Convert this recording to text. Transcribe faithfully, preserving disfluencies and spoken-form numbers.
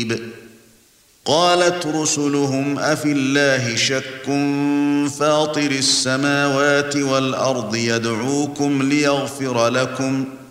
مريب قالت رسلهم أفي الله شك فاطر السماوات والأرض يدعوكم ليغفر لكم